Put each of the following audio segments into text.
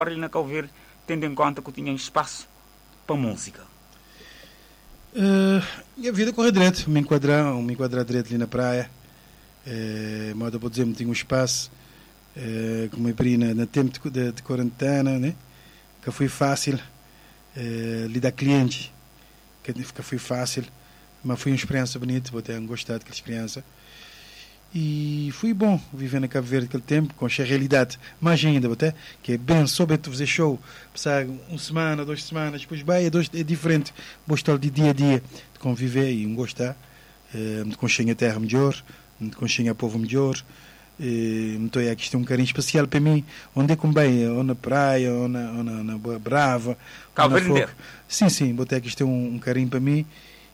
ali na Cabo Verde, tendo em conta que tinha espaço para música? E a vida corre direito, me enquadrar direito ali na praia. Moda, vou dizer, tinha um espaço, como eu prima, no tempo de quarentena, né? Que foi fácil lidar com clientes, que foi fácil, mas foi uma experiência bonita, vou ter gostado daquela experiência. E foi bom viver na Cabo Verde aquele tempo, com essa realidade, mais ainda, até, que é bem, soube tu fazer show, passar uma semana, 2 semanas, depois vai, é diferente, gostar de dia a dia, de conviver e gostar, de conhecer a terra melhor, de conhecer o povo melhor, então é que isto é um carinho especial para mim, onde é que bem, ou na praia, ou na Brava, Cabo Verde. Sim, vou ter que isto é um carinho para mim,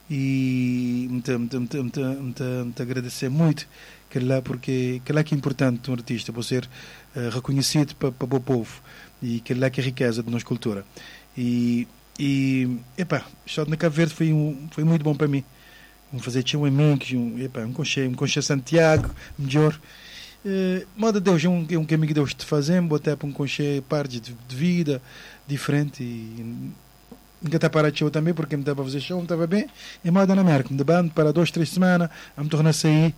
e me agradecer muito que lá, porque que lá que é importante um artista por ser reconhecido para o povo, e que lá que é a riqueza da nossa cultura, e estar na Cabo Verde foi muito bom para mim, fazer tio amigos, conhecer Santiago melhor, moda Deus é um caminho que Deus te faz, botar para conhecer parte de vida diferente, e nunca está para tio também, porque me estava a fazer show, me estava bem, e moda na América, me dá para 2, 3 semanas, a me tornar a sair,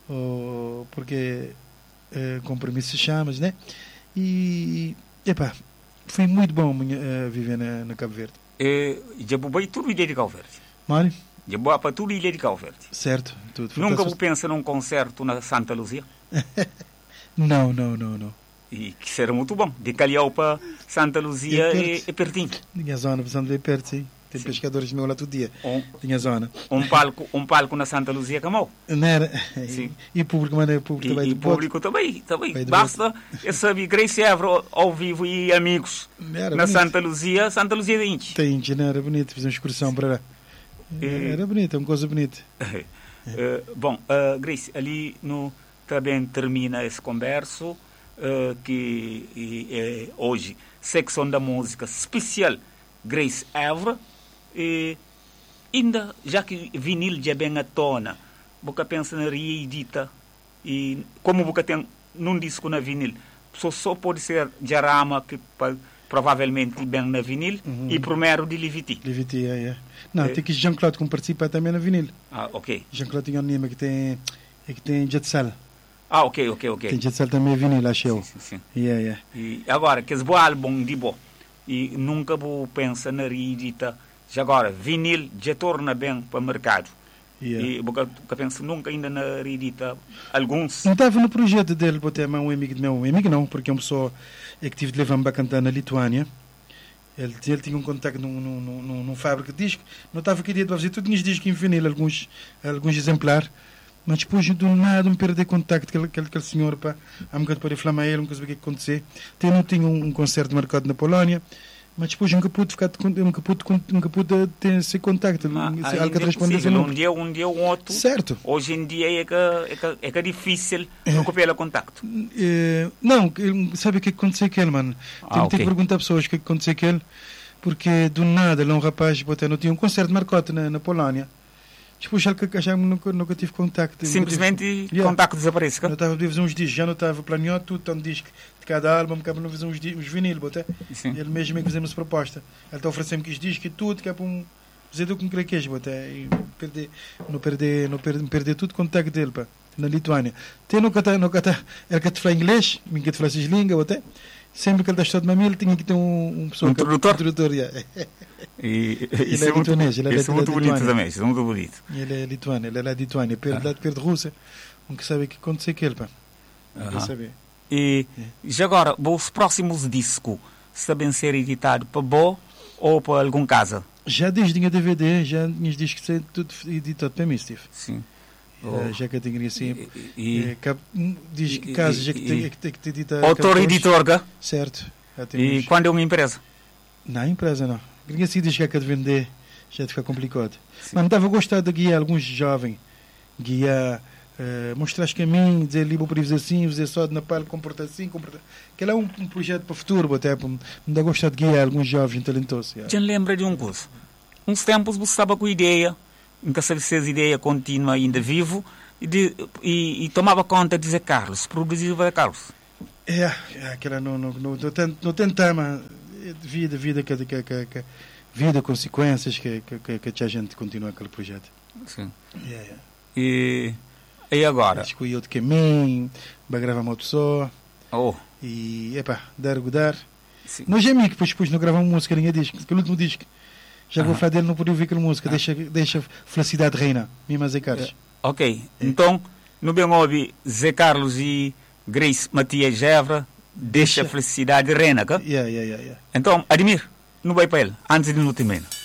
porque compromisso se chama, né? E foi muito bom viver na Cabo Verde. Já vou tudo ilha de Cabo Verde. Mário? Já vou para tudo ilha de Cabo Verde. Certo, tudo. Nunca vou pensar num concerto na Santa Luzia? Não. E que será muito bom. De Calhau para Santa Luzia é pertinho. Tinha zona, precisamos ver perto, sim. Tem pescadores meus lá todo dia. Tinha zona. Um palco na Santa Luzia que é mau. Não era? Sim. E público, mano, público também. E público também. Basta, eu sabia, Grace Évora ao vivo e amigos. Na Santa Luzia de Inti. Tem Inti, não era bonito, fiz uma excursão para lá. Era bonito, é uma coisa bonita. Bom, Grace, ali também termina esse converso, que hoje, secção da música especial Grace Évora. E ainda, já que vinil já bem à tona, você pensa na reedita, e como você tem num disco na vinil, só pode ser Jarama, que provavelmente bem na vinil, e primeiro de Liviti. Liviti, Não, tem que Jean-Claude que participa também na vinil. Ok. Jean-Claude tem um nome que tem Jetsal. Ok. Tem Jetsal também vinil, acho eu. Sim. E agora, que esse bom álbum de bom, e nunca vou pensar na reedita. Já agora, vinil já torna bem para o mercado. E eu penso nunca ainda na reedita alguns. Não estava no projeto dele, botar um amigo não, porque é uma pessoa que tive de levar-me para cantar na Lituânia. Ele tinha um contacto num fábrica de disco. Não estava querido para fazer, tu tinhas disco em vinil, alguns exemplares. Mas depois do nada me perdi contacto com aquele senhor, pá, há um bocado para inflamar ele, não sabia o que acontecer. Não tinha um concerto marcado na Polónia. Mas depois nunca pude ter esse contacto. Um dia ou outro. Certo. Hoje em dia é que é difícil recuperar o contacto. Não, sabe o que aconteceu com ele, mano? Tenho que perguntar a pessoas o que aconteceu com ele, porque do nada ele é um rapaz, não tinha um concerto marcado na Polónia. Depois já nunca tive contacto. Simplesmente contacto desapareceu. Eu estava a fazer uns discos, já não estava planeado tudo, tanto disco de cada álbum, acaba não fazer uns vinil, ele mesmo é que fizemos proposta. Ele está oferecendo-me os discos e tudo, que é para fazer do que me queres, e perder tudo contacto dele, pá, na Lituânia. Ele quer te falar inglês, me quer te falar essas línguas, sempre que ele está de mamilo, tinha que ter um pessoa tradutor. Isso é muito bonito também, isso é muito bonito. Ele é lituano, ele é lá de Lituânia, perto de Rússia, nunca sabe o que aconteceu com ele, pá. Saber. E já agora, os próximos discos sabem ser editados para Bo ou para algum casa? Já desde tinha DVD, já tinha discos tudo editado para mim, Steve. Sim. Já que eu tenho assim, diz que casos já que tem que editar. Autor-editor, certo. E quando é uma empresa? Não, empresa não. Queria assim diz que é de vender, já fica complicado. Sim. Mas estava a gostar de guiar alguns jovens, mostrar os caminhos, dizer livre para fazer assim, fazer só de Napal, comportar assim, que é um projeto para o futuro, até me dá a gostar de guiar alguns jovens talentosos. Já lembra de um curso? Uns tempos você estava com ideia, nunca sabia se a ideia contínua ainda vivo, e tomava conta de Zé Carlos, produzido por Carlos. Aquela não tem tema vida vida consequências que a gente continua aquele projeto. Sim. E agora? Escolhi outro caminho, vai gravar uma outra só. Oh. E, dar. Sim. Nós é amigo, depois não gravamos música, ninguém disco, aquele último disco. Já vou falar dele, não podia ouvir aquela música, deixa felicidade reina, mesmo a Zé Carlos. Ok, então, no bem ouve Zé Carlos e Grace Matias Gevra, deixa felicidade reina, tá? Yeah. Então, Admir, não vai para ele, antes de não terminar.